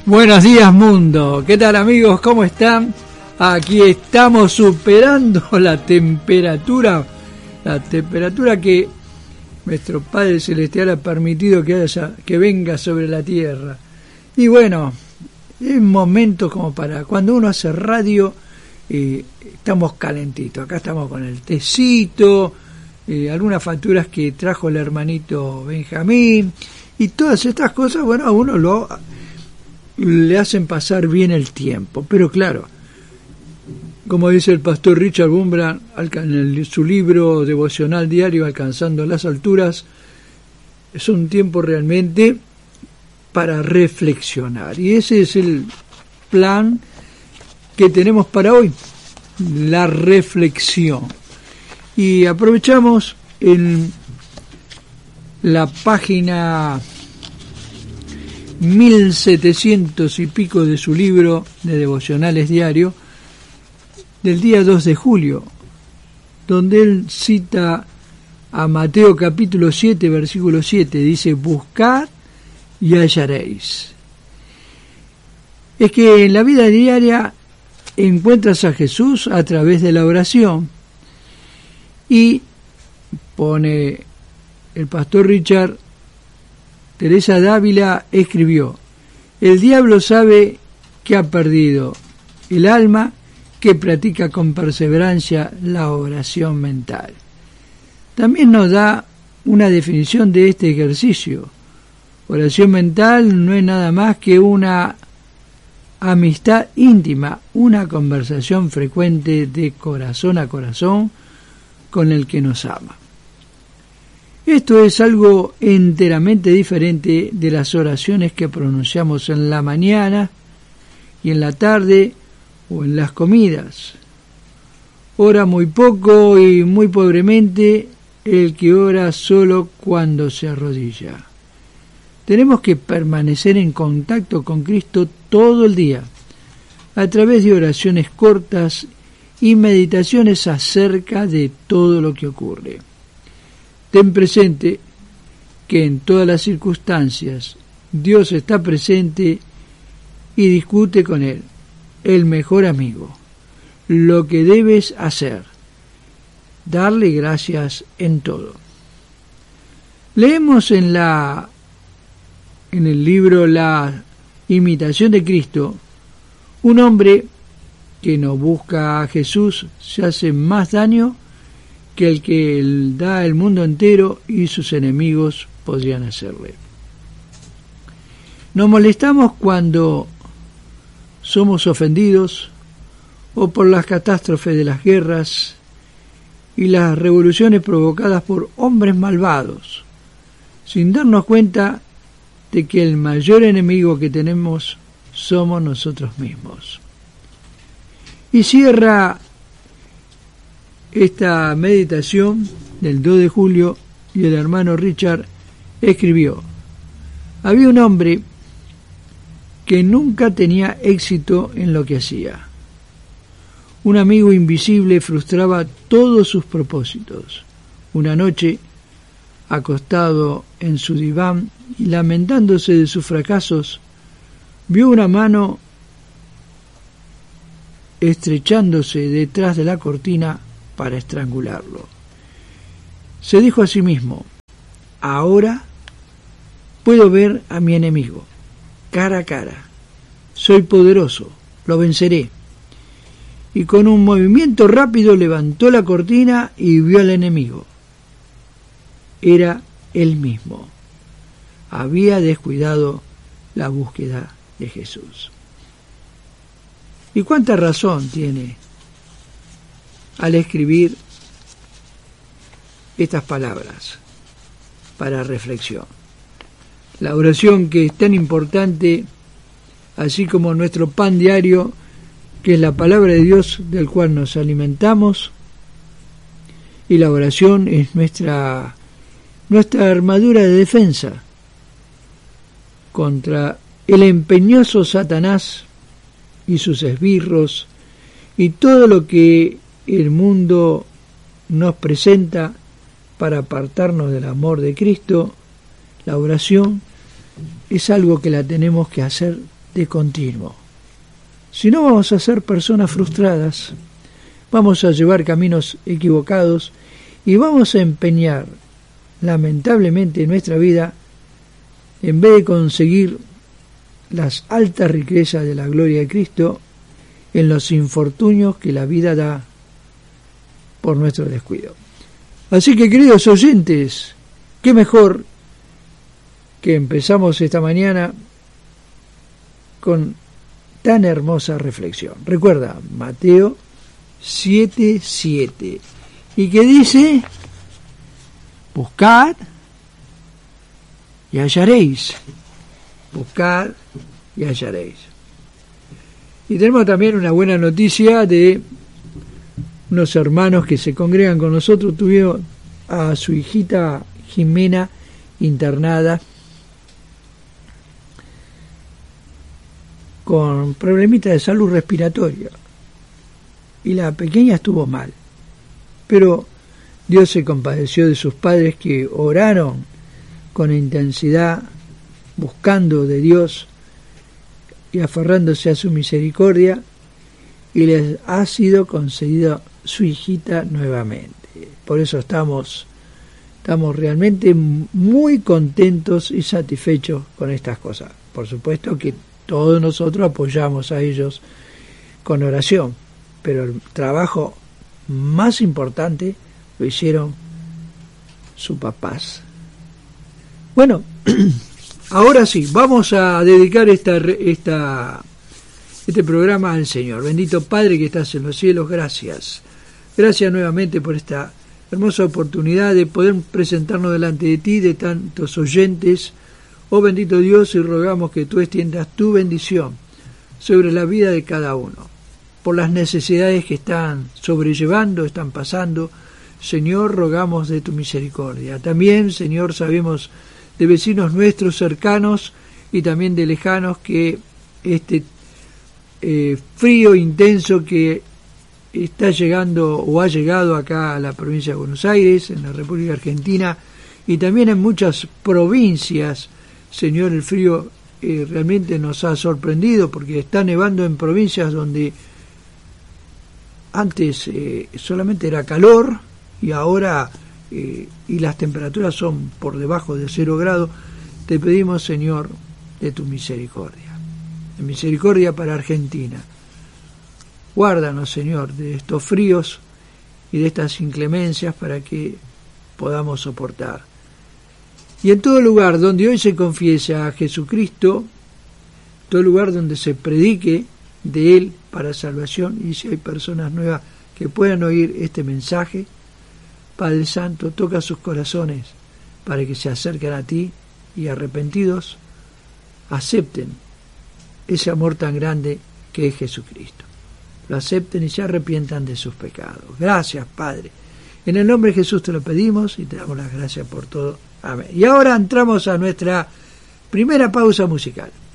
Buenos días, mundo. ¿Qué tal, amigos? ¿Cómo están? Aquí estamos superando la temperatura que nuestro Padre Celestial ha permitido que venga sobre la tierra. Y bueno, es momento como para cuando uno hace radio, estamos calentitos. Acá estamos con el tecito, algunas facturas que trajo el hermanito Benjamín y todas estas cosas, bueno, a uno le hacen pasar bien el tiempo. Pero claro, como dice el pastor Richard Wurmbrand en su libro devocional diario Alcanzando las Alturas, es un tiempo realmente para reflexionar, y ese es el plan que tenemos para hoy, la reflexión. Y aprovechamos en la página 1700 y pico de su libro de devocionales diario del día 2 de julio, donde él cita a Mateo capítulo 7, versículo 7, dice: buscad y hallaréis. Es que en la vida diaria encuentras a Jesús a través de la oración, y pone el pastor Richard, Teresa Dávila escribió: el diablo sabe que ha perdido el alma que practica con perseverancia la oración mental. También nos da una definición de este ejercicio. Oración mental no es nada más que una amistad íntima, una conversación frecuente de corazón a corazón con el que nos ama. Esto es algo enteramente diferente de las oraciones que pronunciamos en la mañana y en la tarde o en las comidas. Ora muy poco y muy pobremente el que ora solo cuando se arrodilla. Tenemos que permanecer en contacto con Cristo todo el día, a través de oraciones cortas y meditaciones acerca de todo lo que ocurre. Ten presente que en todas las circunstancias Dios está presente y discute con Él, el mejor amigo. Lo que debes hacer, darle gracias en todo. Leemos en el libro La Imitación de Cristo, un hombre que no busca a Jesús se hace más daño que el que da el mundo entero y sus enemigos podrían hacerle. Nos molestamos cuando somos ofendidos o por las catástrofes de las guerras y las revoluciones provocadas por hombres malvados, sin darnos cuenta de que el mayor enemigo que tenemos somos nosotros mismos. Y cierra esta meditación del 2 de julio y el hermano Richard escribió: había un hombre que nunca tenía éxito en lo que hacía. Un amigo invisible frustraba todos sus propósitos. Una noche, acostado en su diván y lamentándose de sus fracasos, vio una mano estrechándose detrás de la cortina para estrangularlo. Se dijo a sí mismo: ahora puedo ver a mi enemigo cara a cara. Soy poderoso, lo venceré. Y con un movimiento rápido levantó la cortina y vio al enemigo. Era él mismo. Había descuidado la búsqueda de Jesús. ¿Y cuánta razón tiene al escribir estas palabras para reflexión? La oración, que es tan importante, así como nuestro pan diario, que es la palabra de Dios del cual nos alimentamos, y la oración es nuestra armadura de defensa contra el empeñoso Satanás y sus esbirros y todo lo que el mundo nos presenta para apartarnos del amor de Cristo. La oración es algo que la tenemos que hacer de continuo. Si no, vamos a ser personas frustradas, vamos a llevar caminos equivocados y vamos a empeñar, lamentablemente, nuestra vida, en vez de conseguir las altas riquezas de la gloria de Cristo, en los infortunios que la vida da por nuestro descuido. Así que, queridos oyentes, qué mejor que empezamos esta mañana con tan hermosa reflexión. Recuerda, Mateo 7:7, y que dice: buscad y hallaréis, buscad y hallaréis. Y tenemos también una buena noticia de unos hermanos que se congregan con nosotros. Tuvieron a su hijita Jimena internada con problemitas de salud respiratoria, y la pequeña estuvo mal, pero Dios se compadeció de sus padres, que oraron con intensidad, buscando de Dios y aferrándose a su misericordia, y les ha sido concedida su hijita nuevamente. Por eso estamos realmente muy contentos y satisfechos con estas cosas. Por supuesto que todos nosotros apoyamos a ellos con oración, pero el trabajo más importante lo hicieron sus papás. Bueno, ahora sí, vamos a dedicar este programa al Señor. Bendito Padre que estás en los cielos, gracias. Gracias nuevamente por esta hermosa oportunidad de poder presentarnos delante de ti, de tantos oyentes. Oh bendito Dios, y rogamos que tú extiendas tu bendición sobre la vida de cada uno, por las necesidades que están sobrellevando, están pasando. Señor, rogamos de tu misericordia. También, Señor, sabemos de vecinos nuestros cercanos y también de lejanos que este frío intenso que está llegando o ha llegado acá a la provincia de Buenos Aires, en la República Argentina, y también en muchas provincias, Señor, el frío realmente nos ha sorprendido, porque está nevando en provincias donde antes solamente era calor, y ahora y las temperaturas son por debajo de 0 grados. Te pedimos, Señor, de tu misericordia, de misericordia para Argentina. Guárdanos, Señor, de estos fríos y de estas inclemencias, para que podamos soportar. Y en todo lugar donde hoy se confiesa a Jesucristo, todo lugar donde se predique de Él para salvación, y si hay personas nuevas que puedan oír este mensaje, Padre Santo, toca sus corazones para que se acerquen a ti y, arrepentidos, acepten ese amor tan grande que es Jesucristo. Lo acepten y se arrepientan de sus pecados. Gracias, Padre. En el nombre de Jesús te lo pedimos y te damos las gracias por todo. Amén. Y ahora entramos a nuestra primera pausa musical.